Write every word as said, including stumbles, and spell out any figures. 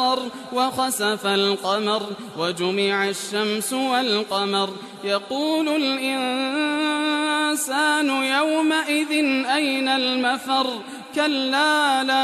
وخسف القمر وجمع الشمس والقمر يقول الإنسان يومئذ أين المفر كلا لا